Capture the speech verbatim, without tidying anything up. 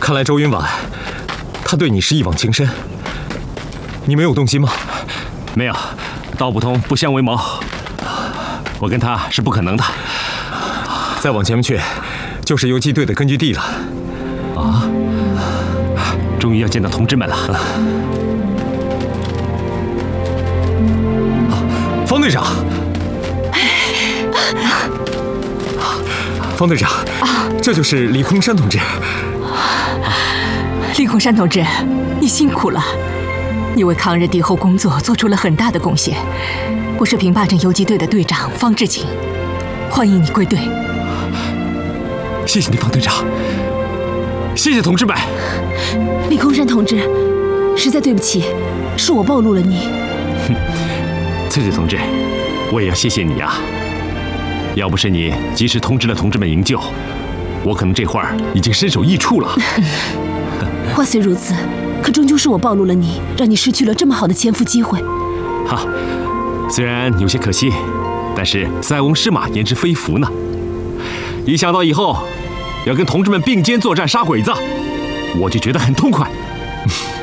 看来周云婉，她对你是一往情深，你没有动心吗？ 没有，道不同不相为谋，我跟他是不可能的。 再往前面去，就是游击队的根据地了。 啊，终于要见到同志们了。 啊，方队长。 方队长，这就是李空山同志。 李空山同志，你辛苦了，你为抗日敌后工作做出了很大的贡献。我是平坝镇游击队的队长方志勤，欢迎你归队。 谢谢你，方队长。谢谢同志们。 李空山同志，实在对不起，是我暴露了你。 哼，翠翠同志，我也要谢谢你啊。 要不是你及时通知了同志们营救，我可能这会儿已经身首异处了。 话虽如此，可终究是我暴露了你，让你失去了这么好的潜伏机会。 哈，虽然有些可惜，但是塞翁失马焉知非福呢。一想到以后要跟同志们并肩作战杀鬼子，我就觉得很痛快。